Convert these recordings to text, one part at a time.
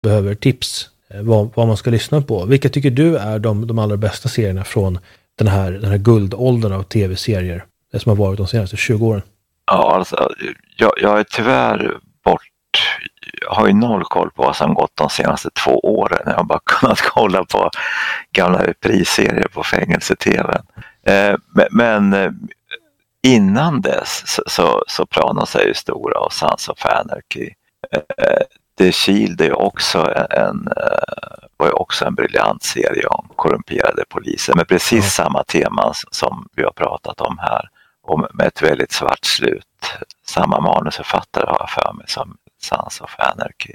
behöver tips vad man ska lyssna på. Vilka tycker du är de allra bästa serierna från den här guldåldern av tv-serier som har varit de senaste 20 åren? Ja, alltså, jag är tyvärr jag har ju noll koll på vad som gått de senaste 2 åren. Jag har bara kunnat kolla på gamla prisserier på fängelse-tv. Men innan dess så planar sig ju stora och Sons of Anarchy. The Shield är var ju också en briljant serie om korrumperade poliser med precis samma tema som vi har pratat om här, och med ett väldigt svart slut. Samma manusförfattare har jag för mig som Sons of Anarchy.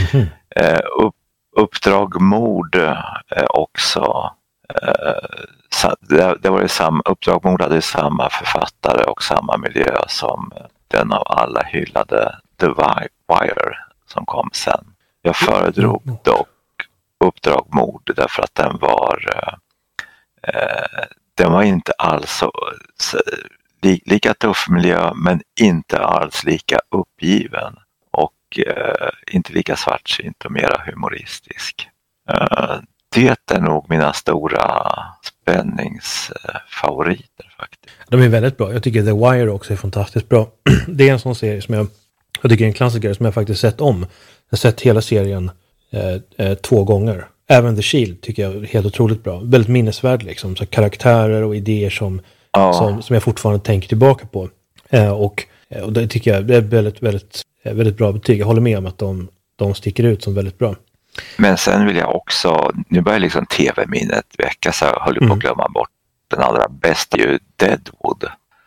Uppdrag mord också. Det var ju Uppdrag mord hade samma författare och samma miljö som den av alla hyllade The Wire som kom sen. Jag föredrog dock Uppdrag mord därför att den var inte alls lika tuff miljö, men inte alls lika uppgiven och inte lika svartsynt och mera humoristisk. Det är nog mina stora spänningsfavoriter faktiskt. De är väldigt bra. Jag tycker The Wire också är fantastiskt bra. Det är en sån serie som jag tycker är en klassiker som jag faktiskt sett om. Jag har sett hela serien 2 gånger. Även The Shield tycker jag är helt otroligt bra. Väldigt minnesvärd liksom. Så karaktärer och idéer som jag fortfarande tänker tillbaka på. Och det tycker jag är väldigt, väldigt, väldigt bra betyg. Jag håller med om att de sticker ut som väldigt bra. Men sen vill jag också, nu börjar liksom tv-minnet väcka, så jag håller på att glömma bort den allra bästa, ju Deadwood.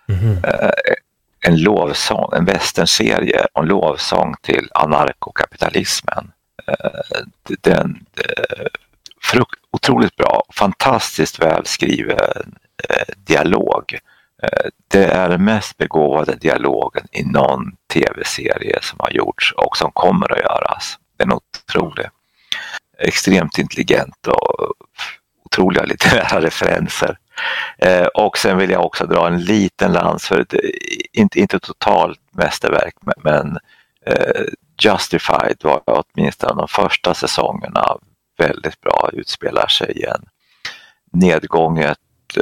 En lovsång, en westernserie och en lovsång till anarkokapitalismen. Den otroligt bra, fantastiskt välskriven dialog. Det är den mest begåvade dialogen i någon tv-serie som har gjorts och som kommer att göras. Den är otrolig. Extremt intelligent och otroliga litterära referenser. Och sen vill jag också dra en liten lans för inte totalt mästerverk, men Justified var åtminstone de första säsongerna väldigt bra, utspelar sig i en nedgånget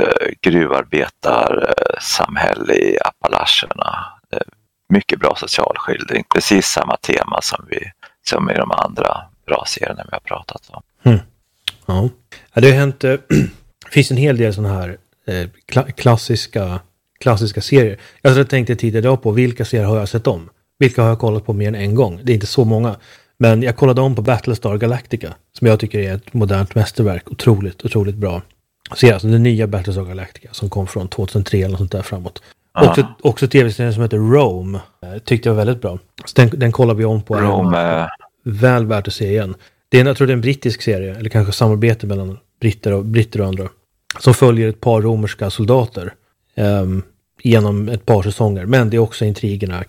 gruvarbetarsamhälle i Appalacherna. Mycket bra socialskildring, precis samma tema som i de andra bra serierna vi har pratat om. Ja, det har hänt. Finns en hel del sådana här klassiska serier. Jag tänkte tidigare idag på vilka serier har jag sett om. Vilka har jag kollat på mer än en gång? Det är inte så många. Men jag kollade om på Battlestar Galactica, som jag tycker är ett modernt mästerverk. Otroligt, otroligt bra. Så alltså den nya Battlestar Galactica som kom från 2003 eller sånt där framåt. Också tv-serien som heter Rome tyckte jag var väldigt bra. Så den kollar vi om på. Rome. Väl värt att se igen. Jag tror det är en brittisk serie, eller kanske samarbete mellan britter och andra, som följer ett par romerska soldater genom ett par säsonger. Men det är också intrigerna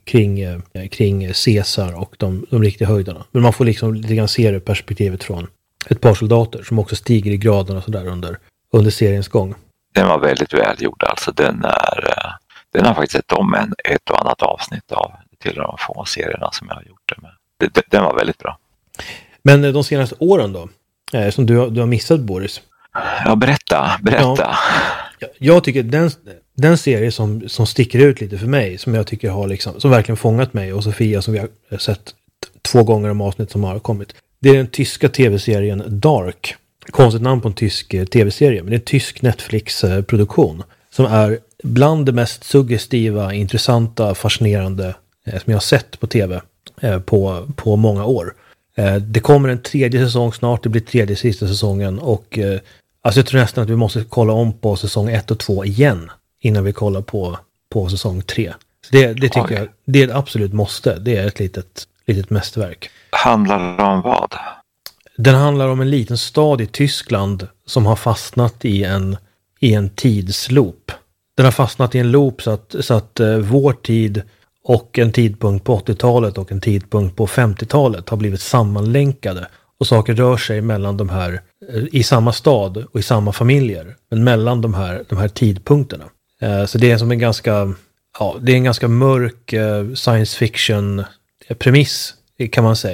kring Caesar och de riktiga höjderna. Men man får liksom lite grann se det perspektivet från ett par soldater som också stiger i graderna så där under seriens gång. Den var väldigt välgjord, alltså den har faktiskt sett om ett och annat avsnitt av till de få serierna som jag har gjort det med. Den var väldigt bra. Men de senaste åren då, som du har missat, Boris? Ja, berätta. Ja, jag tycker den serie som sticker ut lite för mig, som jag tycker har liksom, som verkligen fångat mig och Sofia, som vi har sett 2 gånger om avsnitt som har kommit. Det är den tyska tv-serien Dark. Konstigt namn på en tysk tv-serie, men det är en tysk Netflix-produktion som är bland det mest suggestiva, intressanta, fascinerande som jag har sett på tv på många år. Det kommer en 3:e säsong snart, det blir 3:e sista säsongen, och alltså jag tror nästan att vi måste kolla om på säsong 1 och 2 igen innan vi kollar på säsong 3. Så det tycker jag, det är ett absolut måste. Det är ett litet mästerverk. Handlar det om vad? Den handlar om en liten stad i Tyskland som har fastnat i en tidsloop. Den har fastnat i en loop så att vår tid och en tidpunkt på 80-talet och en tidpunkt på 50-talet har blivit sammanlänkade. Och saker rör sig mellan de här, i samma stad och i samma familjer, men mellan de här tidpunkterna. Så det är som en ganska mörk science fiction premiss, kan man säga.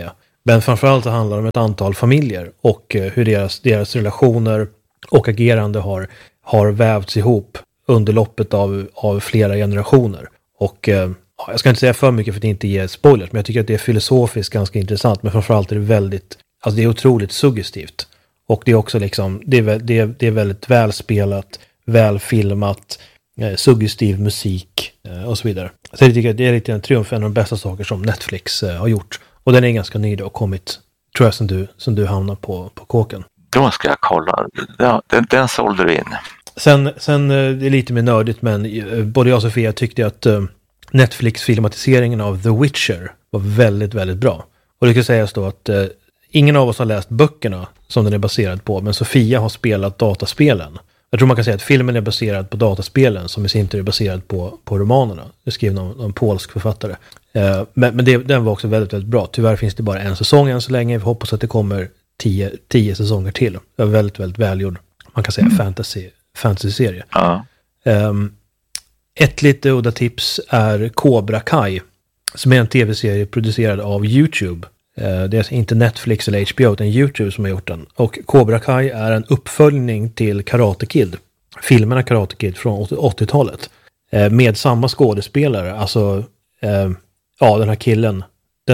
Men framförallt så handlar det om ett antal familjer och hur deras relationer och agerande har vävts ihop under loppet av flera generationer. Och jag ska inte säga för mycket för att inte ge spoilers, men jag tycker att det är filosofiskt ganska intressant, men framförallt är det det är otroligt suggestivt. Och det är också liksom, det är väldigt välspelat, välfilmat, suggestiv musik och så vidare. Så jag tycker att det är lite en triumf, en av de bästa saker som Netflix har gjort. Och den är ganska ny och kommit, tror jag, som du hamnar på kåken. Då ska jag kolla. Ja, den sålde du in. Sen det är lite mer nördigt, men både jag och Sofia tyckte att Netflix-filmatiseringen av The Witcher var väldigt, väldigt bra. Och det kan sägas då att ingen av oss har läst böckerna som den är baserad på, men Sofia har spelat dataspelen. Jag tror man kan säga att filmen är baserad på dataspelen som i sin tur är baserad på romanerna. Det skrev någon polsk författare. Men den var också väldigt, väldigt bra. Tyvärr finns det bara en säsong än så länge. Vi hoppas att det kommer 10 säsonger till. Det var väldigt, väldigt välgjord. Man kan säga fantasy-serie. Ja. Ett lite udda tips är Cobra Kai, som är en tv-serie producerad av YouTube. Det är inte Netflix eller HBO, utan YouTube som har gjort den. Och Cobra Kai är en uppföljning till Karate Kid. Filmerna Karate Kid från 80-talet. Med samma skådespelare. Alltså, den här killen.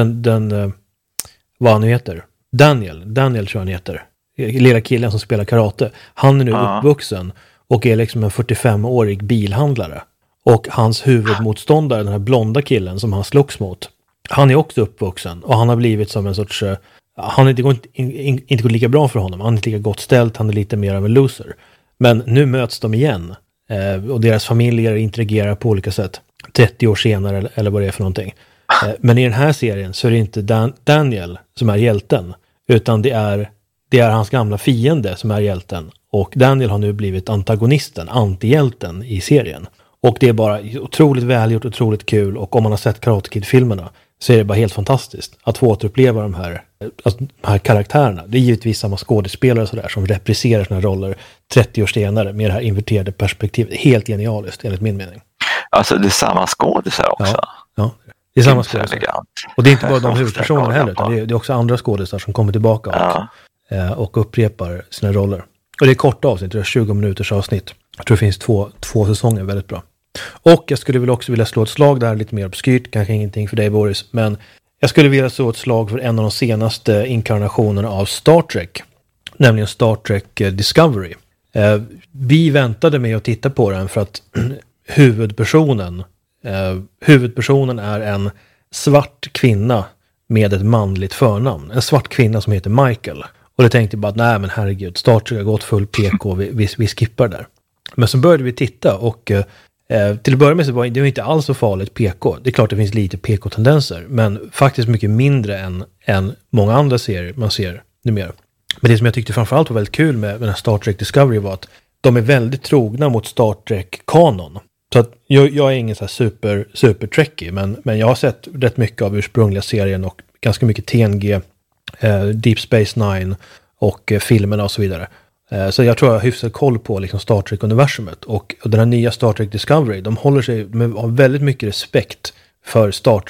Vad han nu heter. Daniel tror han heter. Lilla killen som spelar karate. Han är nu uppvuxen och är liksom en 45-årig bilhandlare. Och hans huvudmotståndare, den här blonda killen som han slogs mot, han är också uppvuxen och han har blivit som en sorts... Han har inte gått lika bra för honom. Han är inte lika gott ställt. Han är lite mer av en loser. Men nu möts de igen. Och deras familjer interagerar på olika sätt. 30 år senare eller vad det är för någonting. Men i den här serien så är det inte Daniel som är hjälten. Utan det är hans gamla fiende som är hjälten. Och Daniel har nu blivit antagonisten, antihjälten i serien. Och det är bara otroligt välgjort, otroligt kul. Och om man har sett Karate Kid-filmerna så är det bara helt fantastiskt att få återuppleva de här karaktärerna. Det är givetvis samma skådespelare så där, som repriserar sina roller 30 år senare med det här inverterade perspektivet. Helt genialiskt enligt min mening. Alltså det är samma skådespelare också? Ja, det är samma skådespelare. Och det är inte bara de huvudpersonerna heller, utan det är också andra skådespelare som kommer tillbaka och upprepar sina roller. Och det är korta avsnitt, det är 20 minuters avsnitt. Jag tror det finns två säsonger, väldigt bra. Och jag skulle väl också vilja slå ett slag där, lite mer obskyrt, kanske ingenting för dig Boris, men jag skulle vilja slå ett slag för en av de senaste inkarnationerna av Star Trek, nämligen Star Trek Discovery. Vi väntade med att titta på den för att huvudpersonen är en svart kvinna med ett manligt förnamn. En svart kvinna som heter Michael. Och det tänkte jag bara, nej men herregud, Star Trek har gått full PK, vi skippar där. Men så började vi titta och till att börja med så var det inte alls så farligt PK. Det är klart det finns lite PK-tendenser, men faktiskt mycket mindre än många andra serier man ser numera. Men det som jag tyckte framförallt var väldigt kul med den här Star Trek Discovery var att de är väldigt trogna mot Star Trek-kanon. Så att jag är ingen så här super trekkie, men jag har sett rätt mycket av ursprungliga serien och ganska mycket TNG, Deep Space Nine och filmerna och så vidare. Så jag tror jag har hyfsat koll på liksom Star Trek-universumet. Och den här nya Star Trek Discovery, de håller sig har väldigt mycket respekt för Star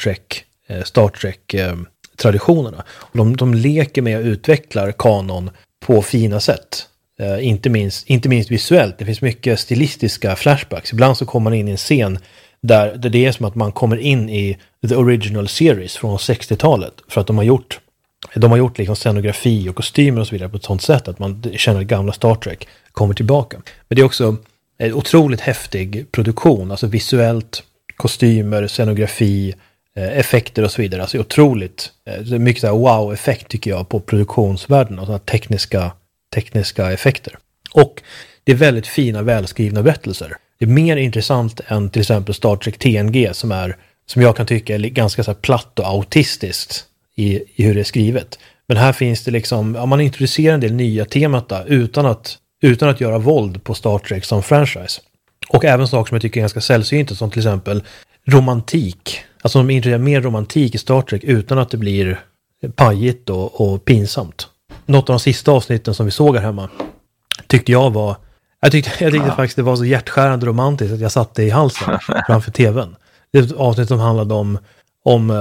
Trek-traditionerna. Och de leker med att utveckla kanon på fina sätt. Inte minst visuellt. Det finns mycket stilistiska flashbacks. Ibland så kommer man in i en scen där det är som att man kommer in i the original series från 60-talet. För att de har gjort liksom scenografi och kostymer och så vidare på ett sånt sätt att man känner att gamla Star Trek kommer tillbaka. Men det är också en otroligt häftig produktion. Alltså visuellt, kostymer, scenografi, effekter och så vidare. Alltså otroligt mycket så här wow-effekt tycker jag på produktionsvärlden och sådana tekniska effekter. Och det är väldigt fina, välskrivna berättelser. Det är mer intressant än till exempel Star Trek TNG som jag kan tycka är ganska så här platt och autistiskt i hur det är skrivet. Men här finns det liksom, man introducerar en del nya temata utan att göra våld på Star Trek som franchise. Och även saker som jag tycker är ganska sällsynta, som till exempel romantik. Alltså de introducerar mer romantik i Star Trek utan att det blir pajigt och pinsamt. Något av de sista avsnitten som vi såg här hemma tyckte jag tyckte faktiskt det var så hjärtskärande romantiskt att jag satte i halsen framför tvn. Det är ett avsnitt som handlade om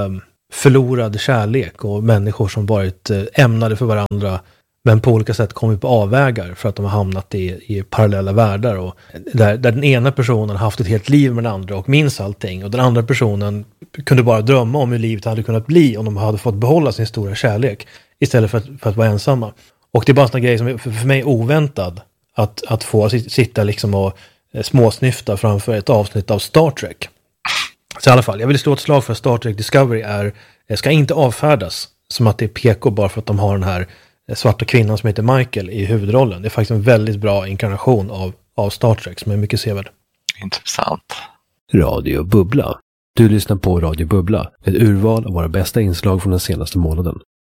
förlorad kärlek och människor som varit ämnade för varandra men på olika sätt kommit på avvägar för att de har hamnat i parallella världar och där den ena personen har haft ett helt liv med den andra och minns allting och den andra personen kunde bara drömma om hur livet hade kunnat bli om de hade fått behålla sin stora kärlek istället för att vara ensamma. Och det är bara en sån grej som är för mig oväntad att få sitta liksom och småsnyfta framför ett avsnitt av Star Trek. Så i alla fall, jag vill slå ett slag för Star Trek Discovery ska inte avfärdas som att det är PK bara för att de har den här svarta kvinnan som heter Michael i huvudrollen. Det är faktiskt en väldigt bra inkarnation av Star Trek som är mycket sevärd. Intressant. Radio Bubbla. Du lyssnar på Radio Bubbla, ett urval av våra bästa inslag från den senaste månaden.